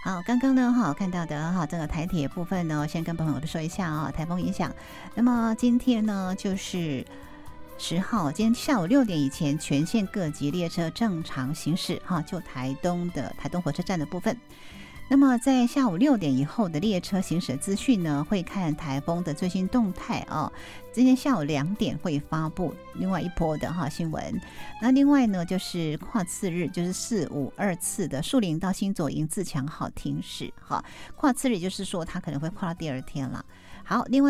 好，刚刚呢看到的这个台铁部分呢，先跟朋友们说一下台风影响。那么今天呢就是10号，今天下午6点以前，全线各级列车正常行驶就台东火车站的部分。那么在下午6点以后的列车行驶资讯呢，会看台风的最新动态今天下午2点会发布另外一波的新闻。那另外呢，就是跨次日，就是4、5、2次的树林到新左营自强号停驶跨次日就是说它可能会跨到第2天了。好，另外